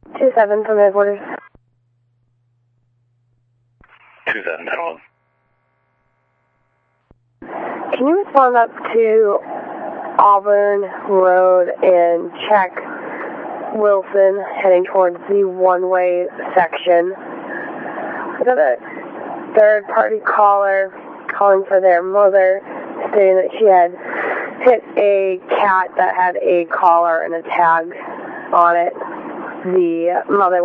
2-7 from headquarters. 2-7, Penalty. Can you respond up to Auburn Road and check Wilson heading towards the one-way section? We got a third-party caller calling for their mother, stating that she had hit a cat that had a collar and a tag on it. The mother